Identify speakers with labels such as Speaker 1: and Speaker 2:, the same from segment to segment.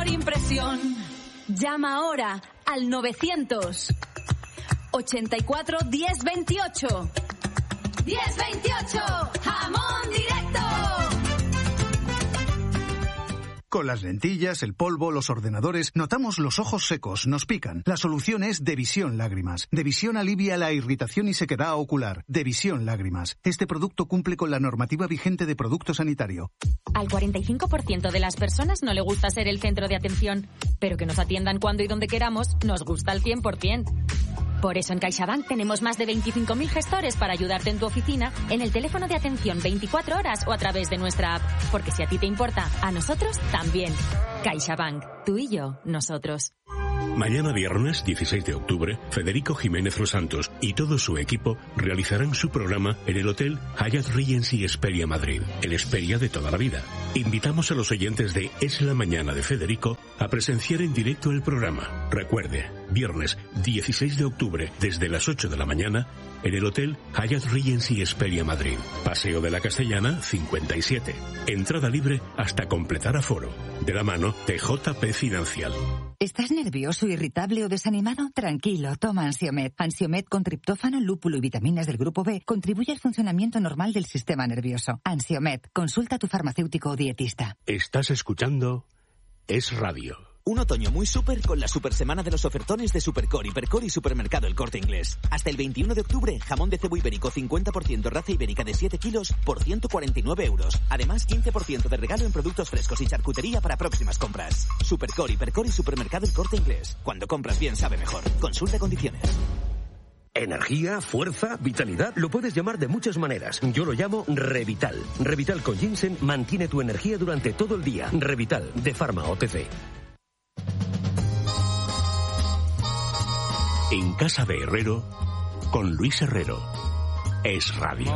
Speaker 1: impresión. Llama ahora al 900 84 10 28. 10 28, jamón directo.
Speaker 2: Con las lentillas, el polvo, los ordenadores, notamos los ojos secos, nos pican. La solución es Devisión Lágrimas. Devisión alivia la irritación y sequedad ocular. Devisión Lágrimas. Este producto cumple con la normativa vigente de producto sanitario.
Speaker 3: Al 45% de las personas no le gusta ser el centro de atención, pero que nos atiendan cuando y donde queramos nos gusta al 100%. Por eso en CaixaBank tenemos más de 25.000 gestores para ayudarte en tu oficina, en el teléfono de atención 24 horas o a través de nuestra app. Porque si a ti te importa, a nosotros también. CaixaBank. Tú y yo, nosotros.
Speaker 4: Mañana viernes 16 de octubre, Federico Jiménez Los Santos y todo su equipo realizarán su programa en el Hotel Hyatt Regency Hesperia Madrid, el Hesperia de toda la vida. Invitamos a los oyentes de Es la Mañana de Federico a presenciar en directo el programa. Recuerde, viernes 16 de octubre desde las 8 de la mañana en el Hotel Hyatt Regency Hesperia Madrid. Paseo de la Castellana 57. Entrada libre hasta completar aforo. De la mano de JP Financial.
Speaker 5: ¿Estás nervioso, irritable o desanimado? Tranquilo, toma Ansiomed. Ansiomed con triptófano, lúpulo y vitaminas del grupo B contribuye al funcionamiento normal del sistema nervioso. Ansiomed, consulta a tu farmacéutico o dietista.
Speaker 4: Estás escuchando Es Radio.
Speaker 6: Un otoño muy súper con la super semana de los ofertones de Supercore, Hipercore y Supermercado El Corte Inglés. Hasta el 21 de octubre, jamón de cebo ibérico 50% raza ibérica de 7 kilos por 149 euros. Además, 15% de regalo en productos frescos y charcutería para próximas compras. Supercore, Hipercore y Supermercado El Corte Inglés. Cuando compras bien sabe mejor. Consulta condiciones.
Speaker 7: Energía, fuerza, vitalidad, lo puedes llamar de muchas maneras. Yo lo llamo Revital. Revital con ginseng mantiene tu energía durante todo el día. Revital, de Pharma OTC.
Speaker 4: En casa de Herrero, con Luis Herrero. Es Radio.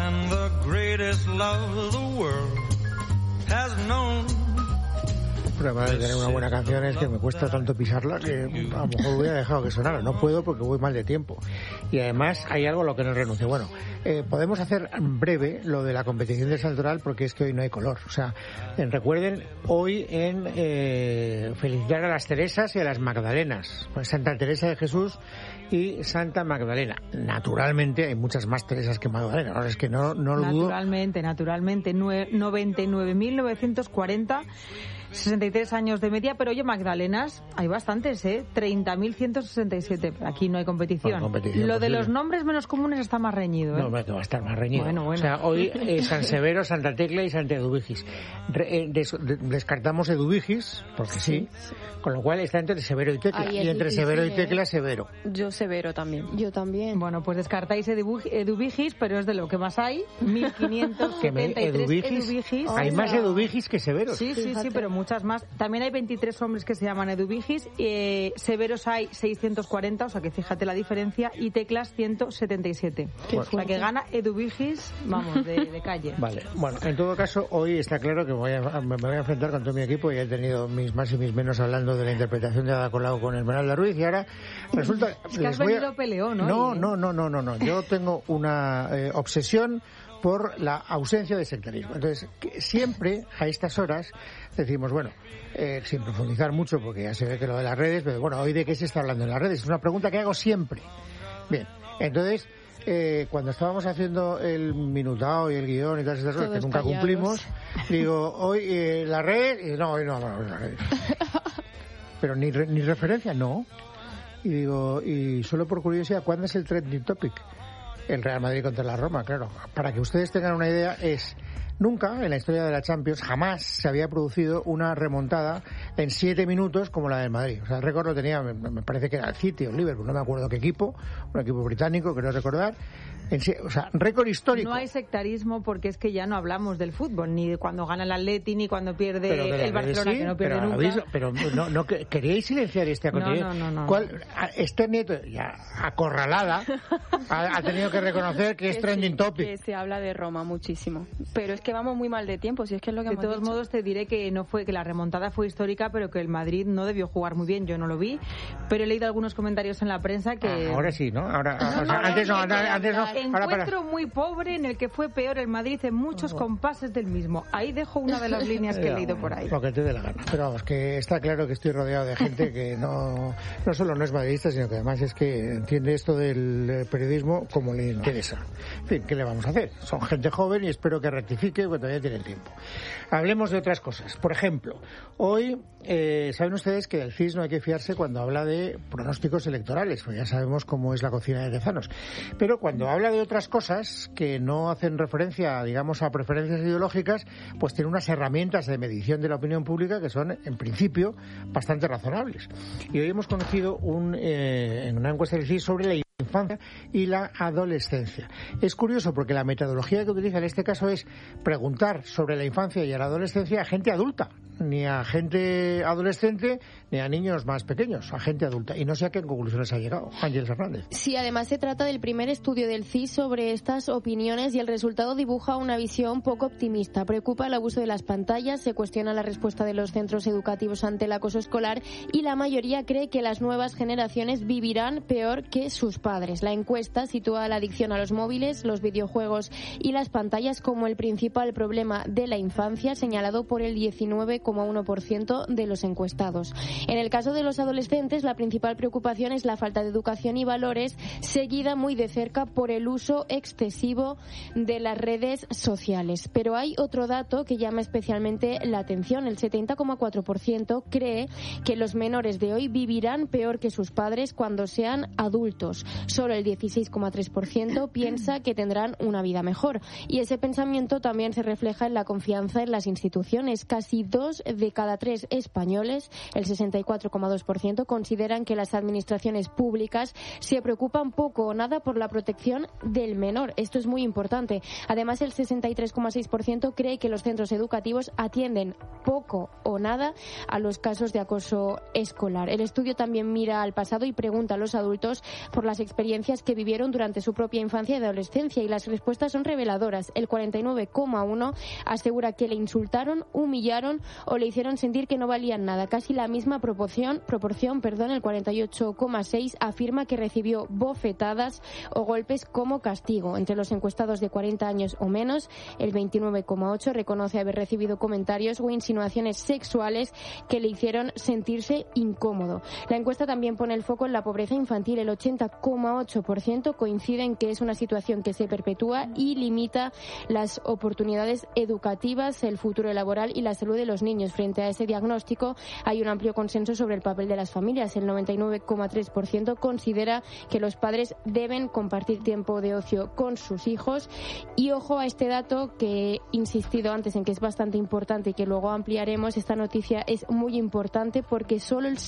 Speaker 8: Pero además de tener una buena canción es que me cuesta tanto pisarla que a lo mejor hubiera dejado que sonara. No puedo porque voy mal de tiempo. Y además hay algo a lo que no renuncio. Bueno, podemos hacer breve lo de la competición del Santoral porque es que hoy no hay color. O sea, recuerden hoy en felicitar a las Teresas y a las Magdalenas. Pues Santa Teresa de Jesús y Santa Magdalena. Naturalmente hay muchas más Teresas que Magdalena. Ahora es que no lo dudo.
Speaker 9: Naturalmente. 99.940. 63 años de media, pero oye, Magdalenas, hay bastantes, 30.167. Aquí no hay competición. Lo posible. De los nombres menos comunes está más reñido,
Speaker 8: No, que va a estar más reñido.
Speaker 9: Bueno.
Speaker 8: O sea, hoy San Severo, Santa Tecla y Santa Eduvigis. Descartamos Eduvigis, porque sí. Con lo cual está entre Severo y Tecla. Y entre Severo y Tecla, Severo.
Speaker 10: Yo Severo también.
Speaker 11: Yo también.
Speaker 9: Bueno, pues descartáis Eduvigis, pero es de lo que más hay. 1.573 Eduvigis.
Speaker 8: Hay más Eduvigis que Severos.
Speaker 9: Sí, pero muchas más. También hay 23 hombres que se llaman Eduvigis. Severos hay 640, o sea que fíjate la diferencia. Y Teclas 177. O sea que gana Eduvigis, vamos, de calle.
Speaker 8: Vale. Bueno, en todo caso, hoy está claro que me voy a enfrentar con todo mi equipo. Y he tenido mis más y mis menos hablando de la interpretación de Ada Colau con Esmeralda Ruiz. Y ahora resulta...
Speaker 9: Es que has venido peleón, ¿no?
Speaker 8: No. Yo tengo una obsesión por la ausencia de sectarismo. Entonces, siempre a estas horas decimos, bueno, sin profundizar mucho, porque ya se ve que lo de las redes, pero bueno, hoy de qué se está hablando en las redes. Es una pregunta que hago siempre. Bien, entonces, cuando estábamos haciendo el minutado y el guión y todas estas cosas que nunca cumplimos, digo, hoy la red, hoy no, la red. Pero ni referencia, no. Y digo, y solo por curiosidad, ¿cuándo es el trending topic? El Real Madrid contra la Roma, claro. Para que ustedes tengan una idea, nunca en la historia de la Champions, jamás se había producido una remontada en 7 minutos como la del Madrid. O sea, el récord lo tenía, me parece que era el City o el Liverpool, no me acuerdo qué equipo, un equipo británico, creo recordar. O sea, récord histórico.
Speaker 9: No hay sectarismo porque es que ya no hablamos del fútbol, ni de cuando gana el Atleti, ni cuando pierde el Barcelona, sí, que no pierde nunca.
Speaker 8: Pero no queríais silenciar este acontecimiento.
Speaker 9: No.
Speaker 8: Este Nieto, ya acorralada, ha tenido que reconocer que es trending topic.
Speaker 10: Que se habla de Roma muchísimo. Pero es que vamos muy mal de tiempo, si es que es lo que
Speaker 9: de todos modos te diré que no fue, que la remontada fue histórica histórica, pero que el Madrid no debió jugar muy bien. Yo no lo vi, pero he leído algunos comentarios en la prensa que...
Speaker 8: Ahora sí, ¿no? Antes no.
Speaker 9: Encuentro muy pobre en el que fue peor el Madrid en muchos compases del mismo. Ahí dejo una de las líneas que he leído por ahí.
Speaker 8: Lo que te dé la gana. Pero vamos, que está claro que estoy rodeado de gente que no solo no es madridista, sino que además es que entiende esto del periodismo como le interesa. En fin, ¿qué le vamos a hacer? Son gente joven y espero que rectifique, porque todavía tiene el tiempo. Hablemos de otras cosas. Por ejemplo, hoy saben ustedes que del CIS no hay que fiarse cuando habla de pronósticos electorales, pues ya sabemos cómo es la cocina de Tezanos. Pero cuando habla de otras cosas que no hacen referencia, digamos, a preferencias ideológicas, pues tiene unas herramientas de medición de la opinión pública que son, en principio, bastante razonables. Y hoy hemos conocido en una encuesta del CIS sobre la infancia y la adolescencia. Es curioso porque la metodología que utiliza en este caso es preguntar sobre la infancia y la adolescencia a gente adulta, ni a gente adolescente ni a niños más pequeños, a gente adulta. Y no sé a qué conclusiones ha llegado. Ángeles Hernández.
Speaker 11: Sí, además se trata del primer estudio del CIS sobre estas opiniones y el resultado dibuja una visión poco optimista. Preocupa el abuso de las pantallas, se cuestiona la respuesta de los centros educativos ante el acoso escolar y la mayoría cree que las nuevas generaciones vivirán peor que sus padres. La encuesta sitúa la adicción a los móviles, los videojuegos y las pantallas como el principal problema de la infancia, señalado por el 19,1% de los encuestados. En el caso de los adolescentes, la principal preocupación es la falta de educación y valores, seguida muy de cerca por el uso excesivo de las redes sociales. Pero hay otro dato que llama especialmente la atención. El 70,4% cree que los menores de hoy vivirán peor que sus padres cuando sean adultos. Solo el 16,3% piensa que tendrán una vida mejor. Y ese pensamiento también se refleja en la confianza en las instituciones. Casi 2 de cada 3 españoles, el 64,2%, consideran que las administraciones públicas se preocupan poco o nada por la protección del menor. Esto es muy importante. Además, el 63,6% cree que los centros educativos atienden poco o nada a los casos de acoso escolar. El estudio también mira al pasado y pregunta a los adultos por las experiencias que vivieron durante su propia infancia y adolescencia, y las respuestas son reveladoras. El 49,1% asegura que le insultaron, humillaron o le hicieron sentir que no valían nada. Casi la misma proporción, el 48,6% afirma que recibió bofetadas o golpes como castigo. Entre los encuestados de 40 años o menos, el 29,8% reconoce haber recibido comentarios o insinuaciones sexuales que le hicieron sentirse incómodo. La encuesta también pone el foco en la pobreza infantil. El 80,8% coincide en que es una situación que se perpetúa y limita las oportunidades educativas, el futuro laboral y la salud de los niños. Frente a ese diagnóstico hay un amplio consenso sobre el papel de las familias. El 99,3% considera que los padres deben compartir tiempo de ocio con sus hijos. Y ojo a este dato que he insistido antes en que es bastante importante y que luego ampliaremos. Esta noticia es muy importante porque solo el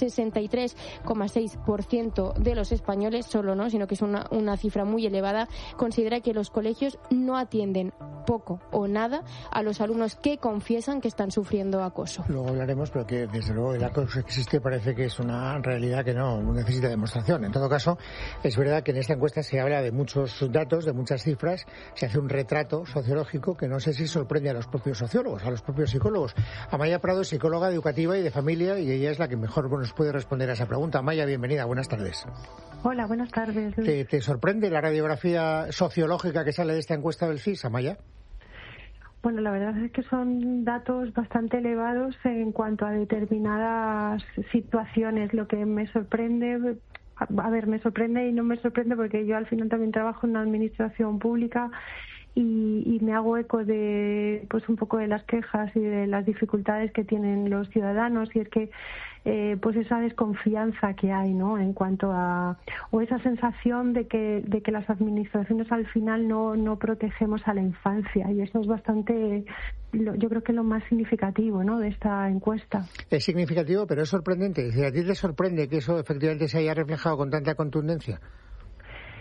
Speaker 11: 63,6% de los españoles, sino que es una cifra muy elevada, considera que los colegios no atienden poco o nada a los alumnos que confiesan que están sufriendo acoso.
Speaker 8: Luego hablaremos, pero que desde luego el acoso existe, parece que es una realidad que no necesita demostración. En todo caso, es verdad que en esta encuesta se habla de muchos datos, de muchas cifras, se hace un retrato sociológico que no sé si sorprende a los propios sociólogos, a los propios psicólogos. Amaya Prado es psicóloga educativa y de familia y ella es la que mejor nos puede responder a esa pregunta. Amaya, bienvenida, buenas tardes.
Speaker 12: Hola, buenas tardes.
Speaker 8: ¿Te sorprende la radiografía sociológica que sale de esta encuesta del CIS, Amaya?
Speaker 12: Bueno, la verdad es que son datos bastante elevados en cuanto a determinadas situaciones. Lo que me sorprende, me sorprende y no me sorprende porque yo al final también trabajo en una administración pública y me hago eco de pues un poco de las quejas y de las dificultades que tienen los ciudadanos, y es que pues esa desconfianza que hay, ¿no?, en cuanto a, o esa sensación de que las administraciones al final no protegemos a la infancia, y eso es bastante, yo creo que lo más significativo, ¿no?, de esta encuesta. Es significativo, pero es sorprendente. ¿A ti te sorprende que eso efectivamente se haya reflejado con tanta contundencia?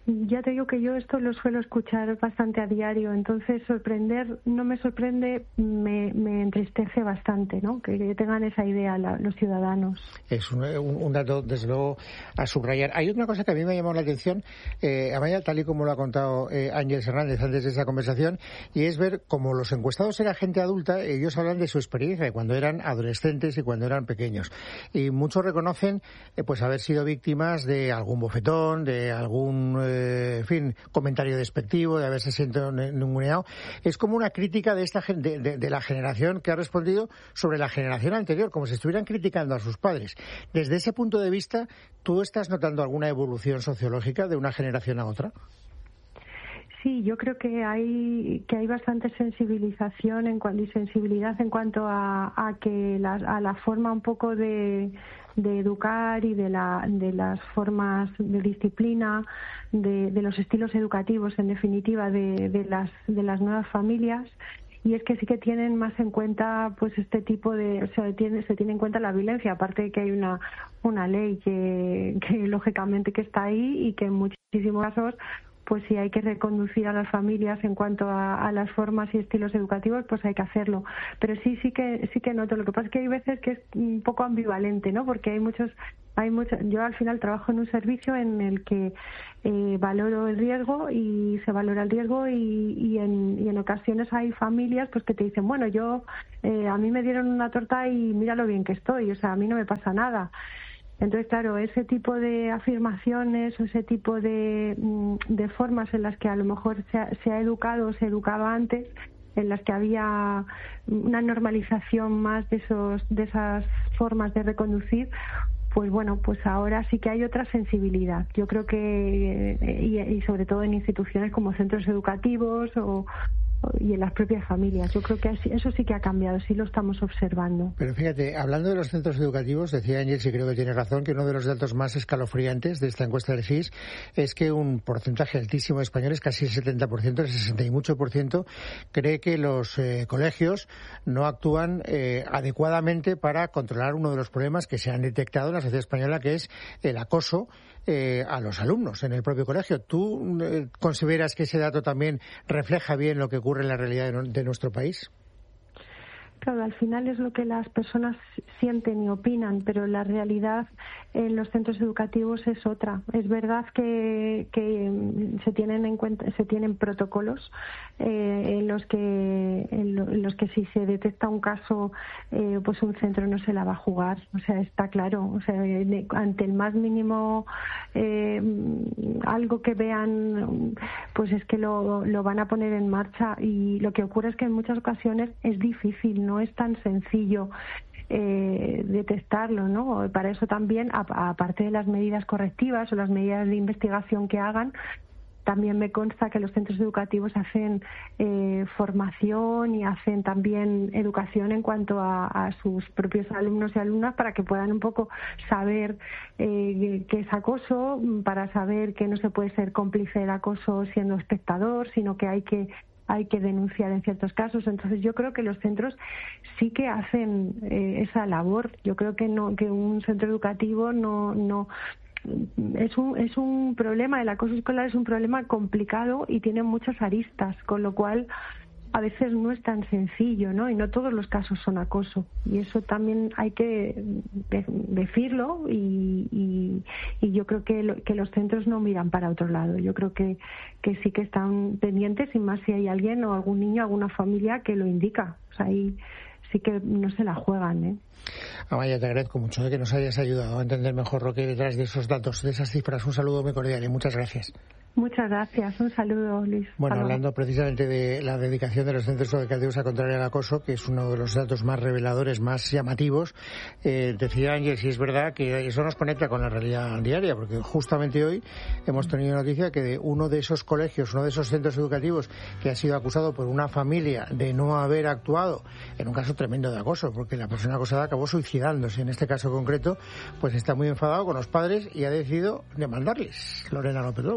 Speaker 12: Ya te digo que yo esto lo suelo escuchar bastante a diario, entonces sorprender no me sorprende, me entristece bastante, ¿no? Que tengan esa idea los ciudadanos.
Speaker 8: Es un dato, desde luego, a subrayar. Hay otra cosa que a mí me ha llamado la atención, Amaya, tal y como lo ha contado Ángeles Hernández antes de esa conversación, y es ver cómo los encuestados eran gente adulta, ellos hablan de su experiencia, de cuando eran adolescentes y cuando eran pequeños. Y muchos reconocen pues haber sido víctimas de algún bofetón, de algún comentario despectivo, de haberse sentido ninguneado. Es como una crítica de esta de la generación que ha respondido sobre la generación anterior, como si estuvieran criticando a sus padres. Desde ese punto de vista, ¿tú estás notando alguna evolución sociológica de una generación a otra?
Speaker 12: Sí, yo creo que hay bastante sensibilización y sensibilidad en cuanto a que a la forma un poco de educar y de las formas de disciplina, de los estilos educativos, en definitiva, de las nuevas familias. Y es que sí que tienen más en cuenta pues este tipo de, se tiene en cuenta la violencia, aparte de que hay una ley que lógicamente que está ahí y que en muchísimos casos pues si hay que reconducir a las familias en cuanto a las formas y estilos educativos, pues hay que hacerlo. Pero sí que noto. Lo que pasa es que hay veces que es un poco ambivalente, ¿no? Porque hay muchos. Yo al final trabajo en un servicio en el que valoro el riesgo y se valora el riesgo y en ocasiones hay familias pues que te dicen, bueno, a mí me dieron una torta y mira lo bien que estoy, o sea, a mí no me pasa nada. Entonces, claro, ese tipo de afirmaciones o ese tipo de formas en las que a lo mejor se ha educado o se educaba antes, en las que había una normalización más de esas formas de reconducir, pues bueno, pues ahora sí que hay otra sensibilidad. Yo creo que, y sobre todo en instituciones como centros educativos y en las propias familias. Yo creo que eso sí que ha cambiado, sí lo estamos observando.
Speaker 8: Pero fíjate, hablando de los centros educativos, decía Ángel, y creo que tiene razón, que uno de los datos más escalofriantes de esta encuesta del CIS es que un porcentaje altísimo de españoles, casi el 70%, el 60 y mucho por ciento, cree que los colegios no actúan adecuadamente para controlar uno de los problemas que se han detectado en la sociedad española, que es el acoso a los alumnos en el propio colegio. ¿Tú consideras que ese dato también refleja bien lo que ocurre en la realidad de nuestro país?
Speaker 12: Claro, al final es lo que las personas sienten y opinan, pero la realidad en los centros educativos es otra. Es verdad que se tienen protocolos en los que si se detecta un caso, pues un centro no se la va a jugar. O sea, está claro. O sea, ante el más mínimo algo que vean, pues es que lo van a poner en marcha. Y lo que ocurre es que en muchas ocasiones es difícil, no es tan sencillo detectarlo, ¿no? Para eso también, aparte de las medidas correctivas o las medidas de investigación que hagan, también me consta que los centros educativos hacen formación y hacen también educación en cuanto a sus propios alumnos y alumnas para que puedan un poco saber qué es acoso, para saber que no se puede ser cómplice del acoso siendo espectador, sino que hay que denunciar en ciertos casos. Entonces yo creo que los centros sí que hacen esa labor. Yo creo que un centro educativo no es un problema. El acoso escolar es un problema complicado y tiene muchas aristas, con lo cual a veces no es tan sencillo, ¿no? Y no todos los casos son acoso. Y eso también hay que decirlo y yo creo que los centros no miran para otro lado. Yo creo que sí que están pendientes, y más si hay alguien o algún niño, alguna familia que lo indica. O sea, ahí sí que no se la juegan, ¿eh?
Speaker 8: Amaya, te agradezco mucho que nos hayas ayudado a entender mejor lo que hay detrás de esos datos, de esas cifras. Un saludo muy cordial y muchas gracias.
Speaker 12: Muchas gracias. Un saludo, Luis.
Speaker 8: Bueno, hablando precisamente de la dedicación de los centros educativos a contraer el acoso, que es uno de los datos más reveladores, más llamativos, decía Ángel, si es verdad que eso nos conecta con la realidad diaria, porque justamente hoy hemos tenido noticia que de uno de esos colegios, uno de esos centros educativos que ha sido acusado por una familia de no haber actuado en un caso tremendo de acoso, porque la persona acosada acabó suicidándose. En este caso concreto, pues está muy enfadado con los padres y ha decidido demandarles. Lorena López Lobo.
Speaker 9: Así es,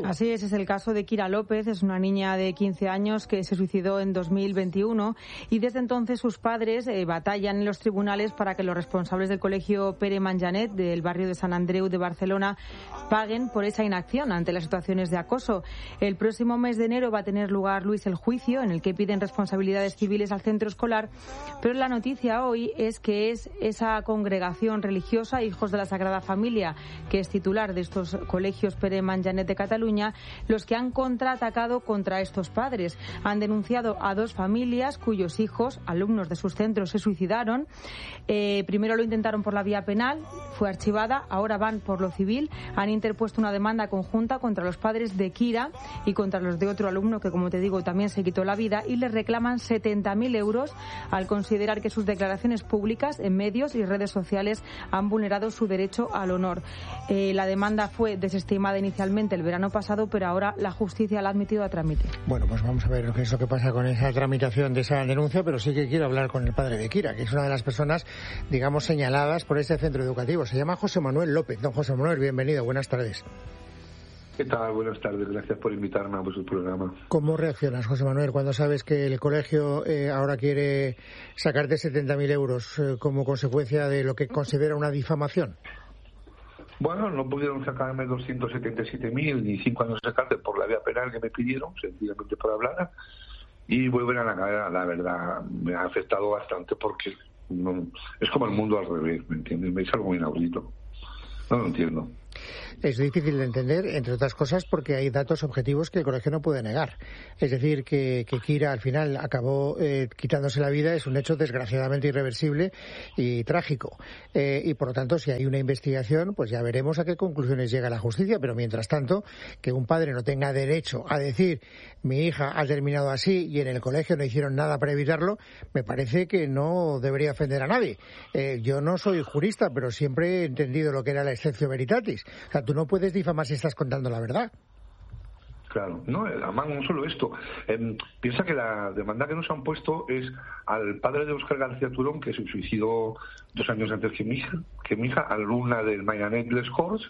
Speaker 9: es el caso de Kira López. Es una niña de 15 años que se suicidó en 2021 y desde entonces sus padres batallan en los tribunales para que los responsables del colegio Pere Manjanet del barrio de Sant Andreu de Barcelona paguen por esa inacción ante las situaciones de acoso. El próximo mes de enero va a tener lugar, Luis, el juicio en el que piden responsabilidades civiles al centro escolar, pero la noticia hoy es que es esa congregación religiosa Hijos de la Sagrada Familia, que es titular de estos colegios Pere Manjanet de Cataluña, los que han contraatacado contra estos padres. Han denunciado a 2 familias cuyos hijos, alumnos de sus centros, se suicidaron. Primero lo intentaron por la vía penal, fue archivada, ahora van por lo civil. Han interpuesto una demanda conjunta contra los padres de Kira y contra los de otro alumno que, como te digo, también se quitó la vida, y les reclaman 70.000 euros al considerar que sus declaraciones públicas en medios y redes sociales han vulnerado su derecho al honor. La demanda fue desestimada inicialmente el verano pasado, pero ahora la justicia la ha admitido a trámite.
Speaker 8: Bueno, pues vamos a ver qué es lo que pasa con esa tramitación de esa denuncia, pero sí que quiero hablar con el padre de Kira, que es una de las personas, digamos, señaladas por este centro educativo. Se llama José Manuel López. Don José Manuel, bienvenido, buenas tardes.
Speaker 13: ¿Qué tal? Buenas tardes, gracias por invitarme a vuestro programa.
Speaker 8: ¿Cómo reaccionas, José Manuel, cuando sabes que el colegio ahora quiere sacarte 70.000 euros como consecuencia de lo que considera una difamación?
Speaker 13: Bueno, no pudieron sacarme 277.000 ni 5 años de cárcel por la vía penal que me pidieron, sencillamente por hablar, y vuelven a la cadena. La verdad, me ha afectado bastante porque es como el mundo al revés, ¿me entiendes? Me es algo inaudito. No lo entiendo.
Speaker 8: Es difícil de entender, entre otras cosas, porque hay datos objetivos que el colegio no puede negar. Es decir, que Kira al final acabó quitándose la vida es un hecho desgraciadamente irreversible y trágico. Y por lo tanto, si hay una investigación, pues ya veremos a qué conclusiones llega la justicia. Pero mientras tanto, que un padre no tenga derecho a decir mi hija ha terminado así y en el colegio no hicieron nada para evitarlo, me parece que no debería ofender a nadie. Yo no soy jurista, pero siempre he entendido lo que era la exceptio veritatis. O sea, tú no puedes difamar si estás contando la verdad.
Speaker 13: Claro, no, además no solo esto. Piensa que la demanda que nos han puesto es al padre de Óscar García Turón, que se suicidó 2 años antes que mi hija, alumna del Manjanet Les Corts,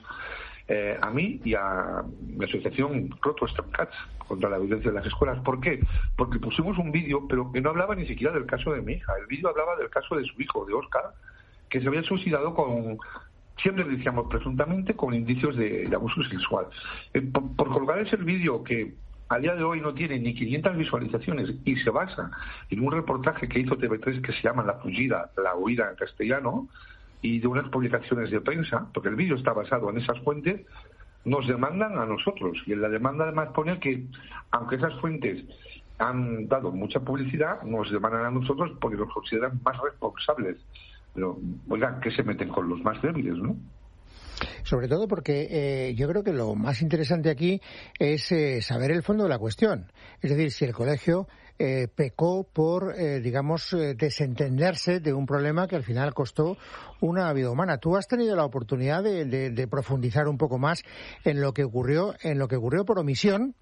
Speaker 13: a mí y a mi asociación Protestant Cats contra la violencia en las escuelas. ¿Por qué? Porque pusimos un vídeo, pero que no hablaba ni siquiera del caso de mi hija. El vídeo hablaba del caso de su hijo, de Óscar, que se había suicidado siempre decíamos presuntamente, con indicios de abuso sexual. Por colgar ese vídeo que a día de hoy no tiene ni 500 visualizaciones y se basa en un reportaje que hizo TV3 que se llama La Fugida, la huida en castellano, y de unas publicaciones de prensa, porque el vídeo está basado en esas fuentes, nos demandan a nosotros. Y en la demanda además pone que, aunque esas fuentes han dado mucha publicidad, nos demandan a nosotros porque nos consideran más responsables. Pero, oigan, que se meten con los más débiles, ¿no?
Speaker 8: Sobre todo porque yo creo que lo más interesante aquí es saber el fondo de la cuestión. Es decir, si el colegio pecó por, desentenderse de un problema que al final costó una vida humana. ¿Tú has tenido la oportunidad de profundizar un poco más en lo que ocurrió por omisión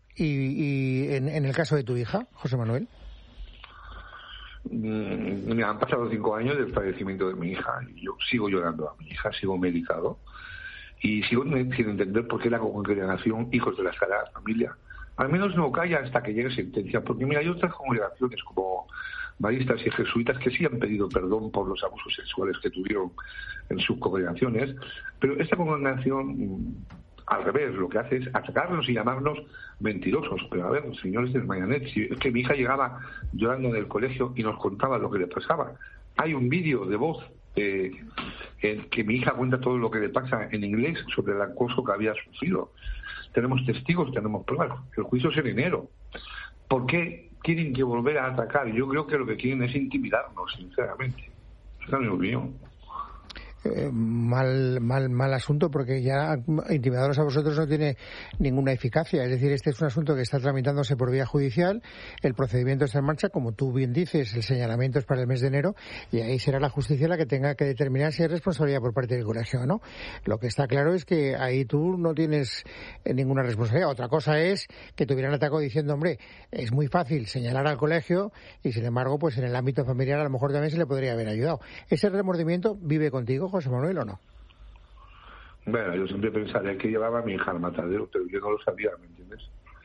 Speaker 8: y en el caso de tu hija, José Manuel?
Speaker 13: Mira, han pasado 5 años del fallecimiento de mi hija y yo sigo llorando a mi hija, sigo medicado y sigo sin entender por qué la congregación Hijos de la Sagrada Familia al menos no calla hasta que llegue sentencia, porque mira, hay otras congregaciones como maristas y jesuitas que sí han pedido perdón por los abusos sexuales que tuvieron en sus congregaciones, pero esta congregación al revés, lo que hace es atacarnos y llamarnos mentirosos. Pero a ver, señores del Manjanet, si es que mi hija llegaba llorando en el colegio y nos contaba lo que le pasaba. Hay un vídeo de voz en que mi hija cuenta todo lo que le pasa en inglés sobre el acoso que había sufrido. Tenemos testigos, tenemos pruebas. El juicio es en enero. ¿Por qué tienen que volver a atacar? Yo creo que lo que quieren es intimidarnos, sinceramente. Esa es mi opinión.
Speaker 8: Mal asunto, porque ya intimidaros a vosotros no tiene ninguna eficacia. Es decir, este es un asunto que está tramitándose por vía judicial, el procedimiento está en marcha, como tú bien dices, el señalamiento es para el mes de enero y ahí será la justicia la que tenga que determinar si hay responsabilidad por parte del colegio o no. Lo que está claro es que ahí tú no tienes ninguna responsabilidad. Otra cosa es que te hubieran atacado diciendo, hombre, es muy fácil señalar al colegio y sin embargo, pues en el ámbito familiar a lo mejor también se le podría haber ayudado. ¿Ese remordimiento vive contigo, José Manuel, o no?
Speaker 13: Bueno, yo siempre pensaría que llevaba a mi hija al matadero, pero yo no lo sabía, ¿me entiendes?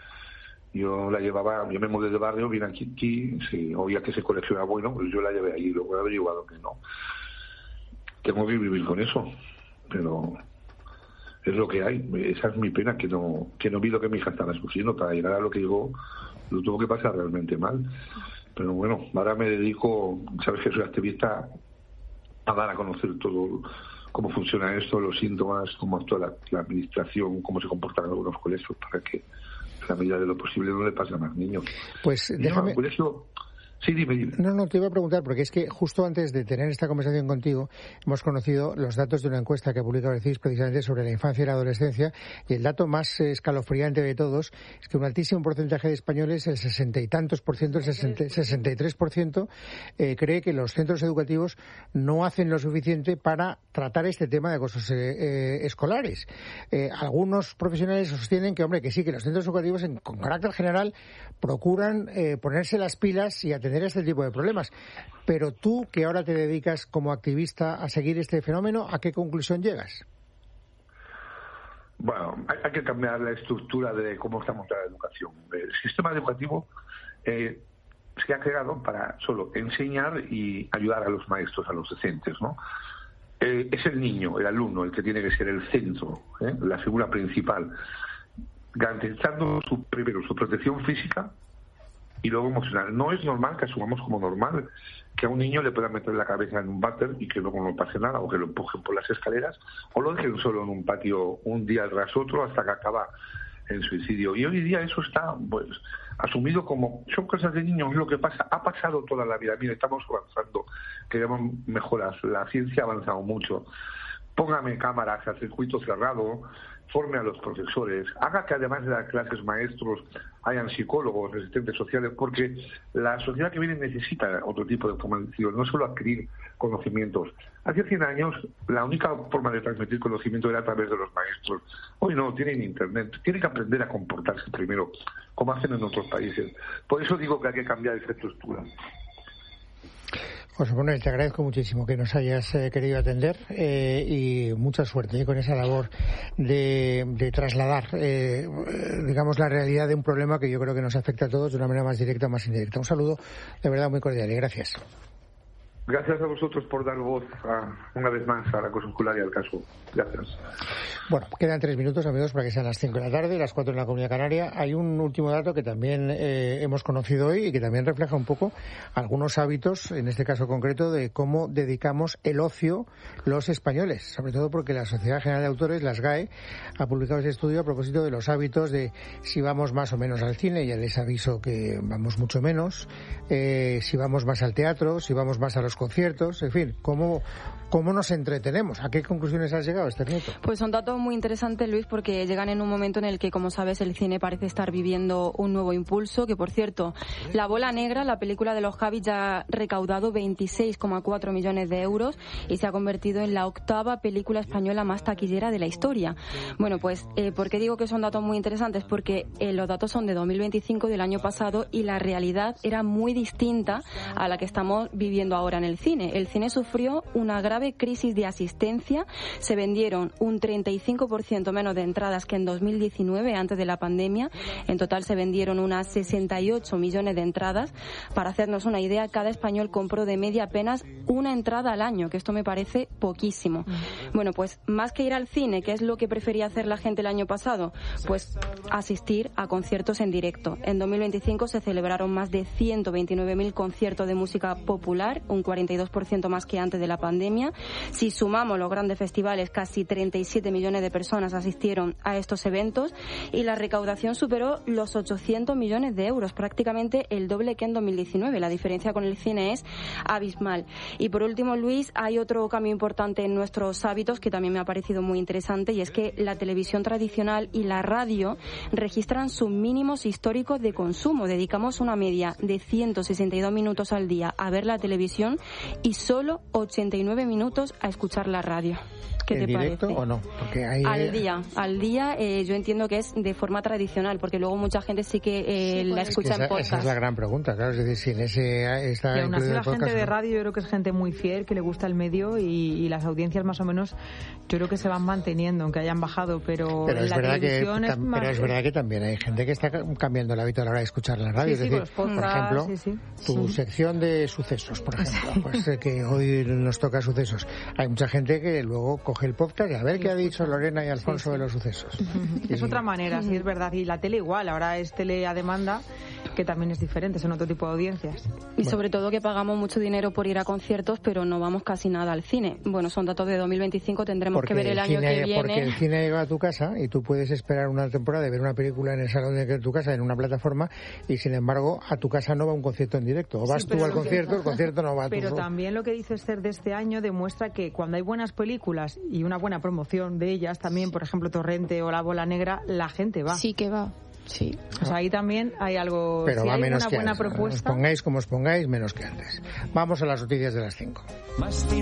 Speaker 13: Yo la llevaba, yo me mudé de barrio, vine aquí, sí, oía que ese colegio era bueno, pues yo la llevé ahí, luego he averiguado que no. Tengo que vivir con eso, pero es lo que hay. Esa es mi pena, que no vi lo que mi hija estaba sufriendo. Para llegar a lo que llegó, lo tuvo que pasar realmente mal. Pero bueno, ahora me dedico, sabes que soy activista, a dar a conocer todo cómo funciona esto, los síntomas, cómo actúa la administración, cómo se comportan algunos colegios, para que en la medida de lo posible no le pase a más niños.
Speaker 8: Pues déjame...
Speaker 13: Sí, dime.
Speaker 8: No, te iba a preguntar, porque es que justo antes de tener esta conversación contigo, hemos conocido los datos de una encuesta que ha publicado el CIS precisamente sobre la infancia y la adolescencia, y el dato más escalofriante de todos es que un altísimo porcentaje de españoles, el 60 y tantos por ciento, el 63%, cree que los centros educativos no hacen lo suficiente para tratar este tema de acosos escolares. Algunos profesionales sostienen que, hombre, que sí, que los centros educativos con carácter general procuran ponerse las pilas y atender a este tipo de problemas. Pero tú, que ahora te dedicas como activista a seguir este fenómeno, ¿a qué conclusión llegas?
Speaker 13: Bueno, hay que cambiar la estructura de cómo está montada la educación. El sistema educativo se ha creado para solo enseñar y ayudar a los maestros, a los docentes, ¿no? Es el niño, el alumno, el que tiene que ser el centro, la figura principal, garantizando primero su protección física y luego emocional. No es normal que asumamos como normal que a un niño le puedan meter la cabeza en un váter y que luego no pase nada, o que lo empujen por las escaleras, o lo dejen solo en un patio un día tras otro hasta que acaba en suicidio. Y hoy día eso está pues asumido como son cosas de niños, es lo que pasa, ha pasado toda la vida. Mira, estamos avanzando, queremos mejoras, la ciencia ha avanzado mucho. Póngame cámaras a circuito cerrado, forme a los profesores, haga que además de las clases maestros hayan psicólogos, asistentes sociales, porque la sociedad que viene necesita otro tipo de formación, no solo adquirir conocimientos. Hace 100 años la única forma de transmitir conocimiento era a través de los maestros. Hoy no, tienen internet, tienen que aprender a comportarse primero, como hacen en otros países. Por eso digo que hay que cambiar esa estructura.
Speaker 8: José Manuel, te agradezco muchísimo que nos hayas querido atender y mucha suerte con esa labor de trasladar, digamos, la realidad de un problema que yo creo que nos afecta a todos de una manera más directa o más indirecta. Un saludo de verdad muy cordial y gracias.
Speaker 13: Gracias a vosotros por dar voz una vez más a la cosa escolar y al caso. Gracias.
Speaker 8: Bueno, quedan 3 minutos, amigos, para que sean las 5 de la tarde, las 4 en la Comunidad Canaria. Hay un último dato que también hemos conocido hoy y que también refleja un poco algunos hábitos, en este caso concreto, de cómo dedicamos el ocio los españoles. Sobre todo porque la Sociedad General de Autores, la SGAE, ha publicado ese estudio a propósito de los hábitos de si vamos más o menos al cine. Ya les aviso que vamos mucho menos. Si vamos más al teatro, si vamos más a los conciertos, en fin, cómo nos entretenemos. ¿A qué conclusiones has llegado, Esther Nieto?
Speaker 10: Pues son datos muy interesantes, Luis, porque llegan en un momento en el que, como sabes, el cine parece estar viviendo un nuevo impulso, que por cierto, La Bola Negra, la película de los Javis, ya ha recaudado 26,4 millones de euros y se ha convertido en la 8ª película española más taquillera de la historia. Bueno, pues, ¿por qué digo que son datos muy interesantes? Porque los datos son de 2025, del año pasado, y la realidad era muy distinta a la que estamos viviendo ahora en el cine. El cine sufrió una grave crisis de asistencia, se vendieron un 35% menos de entradas que en 2019, antes de la pandemia. En total se vendieron unas 68 millones de entradas. Para hacernos una idea, cada español compró de media apenas una entrada al año, que esto me parece poquísimo. Bueno, pues más que ir al cine, ¿qué es lo que prefería hacer la gente el año pasado? Pues asistir a conciertos en directo. En 2025 se celebraron más de 129.000 conciertos de música popular, un 42% más que antes de la pandemia. Si sumamos los grandes festivales, casi 37 millones de personas asistieron a estos eventos y la recaudación superó los 800 millones de euros, prácticamente el doble que en 2019. La diferencia con el cine es abismal. Y por último, Luis, hay otro cambio importante en nuestros hábitos que también me ha parecido muy interesante, y es que la televisión tradicional y la radio registran sus mínimos históricos de consumo. Dedicamos una media de 162 minutos al día a ver la televisión y solo 89 minutos a escuchar la radio. te
Speaker 8: directo
Speaker 10: parece?
Speaker 8: ¿O no? Porque hay...
Speaker 10: Al día yo entiendo que es de forma tradicional, porque luego mucha gente sí que la escucha en podcast.
Speaker 8: Esa es la gran pregunta, claro, es decir, si en ese está
Speaker 9: aún así
Speaker 8: incluido
Speaker 9: la
Speaker 8: el podcast,
Speaker 9: gente de radio yo creo que es gente muy fiel, que le gusta el medio y las audiencias más o menos yo creo que se van manteniendo, aunque hayan bajado, pero
Speaker 8: es
Speaker 9: la
Speaker 8: verdad
Speaker 9: televisión es más...
Speaker 8: Pero es verdad que también hay gente que está cambiando el hábito a la hora de escuchar la radio.
Speaker 9: Sí,
Speaker 8: es decir,
Speaker 9: pues,
Speaker 8: por ejemplo, tu sección de sucesos, por ejemplo, pues que hoy nos toca sucesos. Hay mucha gente que luego coge el podcast y a ver qué ha dicho Lorena y Alfonso de los sucesos.
Speaker 9: Es otra manera, sí, es verdad. Y la tele igual, ahora es tele a demanda, que también es diferente, son otro tipo de audiencias.
Speaker 10: Y sobre todo que pagamos mucho dinero por ir a conciertos, pero no vamos casi nada al cine. Bueno, son datos de 2025, tendremos que ver el año que viene.
Speaker 8: Porque el cine llega a tu casa y tú puedes esperar una temporada de ver una película en el salón de tu casa, en una plataforma, y sin embargo a tu casa no va un concierto en directo. O vas tú al concierto, el concierto no va a tu...
Speaker 9: Pero también lo que dice Esther de este año demuestra que cuando hay buenas películas y una buena promoción de ellas, también, por ejemplo, Torrente o La Bola Negra, la gente va.
Speaker 11: Sí que va. Sí.
Speaker 9: O sea, ahí también hay algo...
Speaker 8: Pero
Speaker 9: si
Speaker 8: va
Speaker 9: hay
Speaker 8: menos
Speaker 9: una
Speaker 8: que
Speaker 9: buena
Speaker 8: antes.
Speaker 9: propuesta...
Speaker 8: Os pongáis como os pongáis, menos que antes. Vamos a las noticias de las 5.